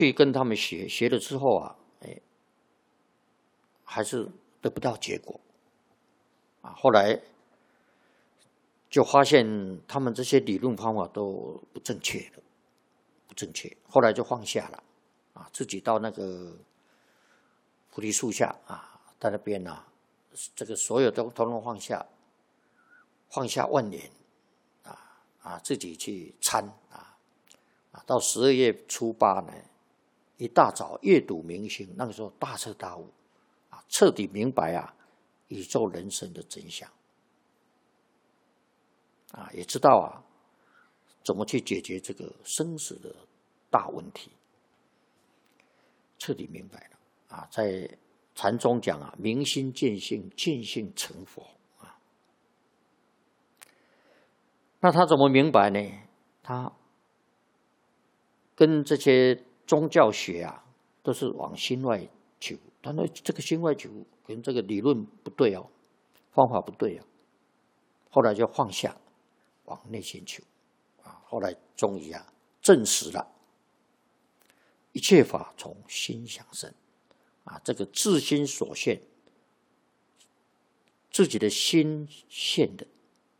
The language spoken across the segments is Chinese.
去跟他们学了之后啊，还是得不到结果啊。后来就发现他们这些理论方法都不正确了，不正确。后来就放下了啊，自己到那个菩提树下啊，在那边啊，这个所有都统统放下，放下万年啊，自己去参啊。到12月初8呢，一大早阅读明星，那个时候大彻大悟啊，彻底明白啊宇宙人生的真相啊，也知道啊怎么去解决这个生死的大问题，彻底明白了啊。在禅宗讲啊，明心见性，见性成佛啊。那他怎么明白呢？他跟这些宗教学啊，都是往心外求，但是这个心外求跟这个理论不对哦，方法不对啊。后来就放下，往内心求啊。后来终于啊证实了，一切法从心想生啊。这个自心所现，自己的心现的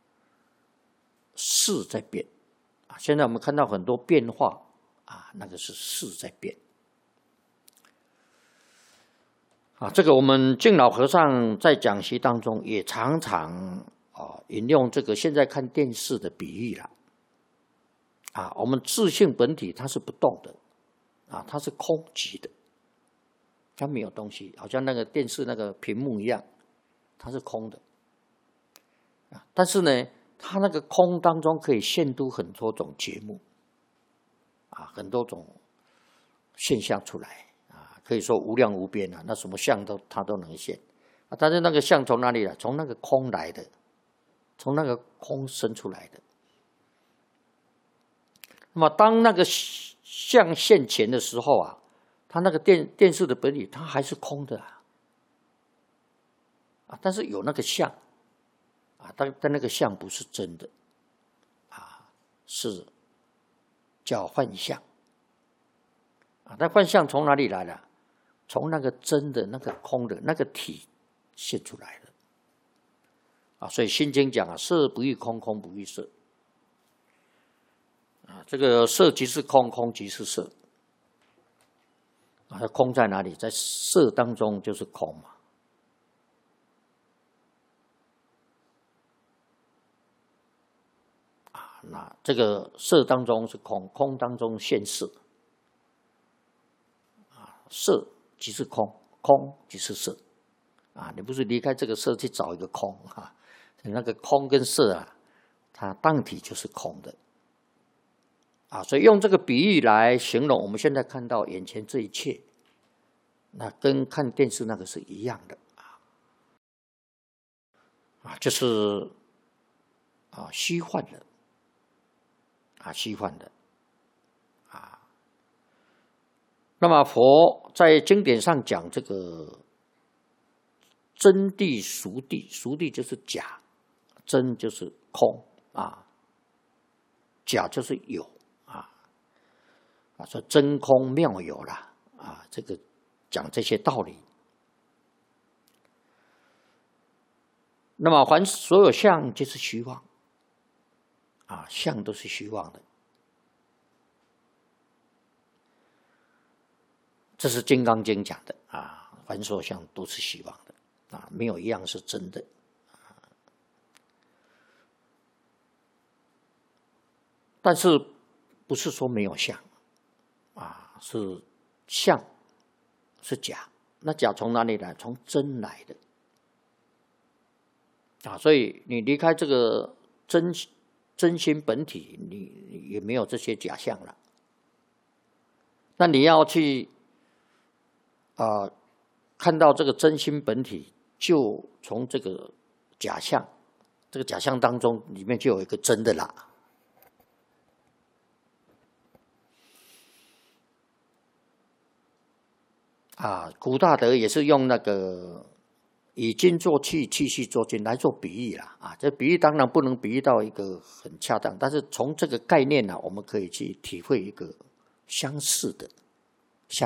事在变啊。现在我们看到很多变化。啊，那个是事在变啊！这个我们净老和尚在讲习当中也常常引用这个现在看电视的比喻了啊。我们自性本体它是不动的啊，它是空寂的，它没有东西，好像那个电视那个屏幕一样，它是空的啊。但是呢，它那个空当中可以现出很多种节目。啊，很多种现象出来啊，可以说无量无边啊，那什么相它都能现啊。但是那个相从哪里来？从那个空来的，从那个空生出来的。那么当那个相现前的时候啊，它那个电视的本体它还是空的啊，但是有那个相啊，但那个相不是真的啊，是叫幻象啊。那幻象从哪里来的？从那个真的、那个空的那个体现出来的啊。所以《心经》讲啊，色不异空，空不异色啊。这个色即是空，空即是色啊。空在哪里？在色当中就是空嘛。那这个色当中是空，空当中现色啊。色即是空，空即是色啊。你不是离开这个色去找一个空啊？那个空跟色啊，它当体就是空的啊。所以用这个比喻来形容我们现在看到眼前这一切，那跟看电视那个是一样的啊，就是虚幻的。虚幻的啊。那么佛在经典上讲这个真谛、俗谛，俗谛就是假，真就是空啊，假就是有啊。说真空妙有啦啊，这个讲这些道理。那么凡所有相就是虚妄。啊，相都是虚妄的，这是《金刚经》讲的啊。凡所有相都是虚妄的啊，没有一样是真的但是不是说没有相啊？是相是假，那假从哪里来？从真来的啊。所以你离开这个真心本体，你也没有这些假象了。那你要去看到这个真心本体，就从这个假象，这个假象当中里面就有一个真的啦。古大德也是用那个以金做器，器器做金来做比喻啦啊。这比喻当然不能比喻到一个很恰当，但是从这个概念呢，我们可以去体会一个相似的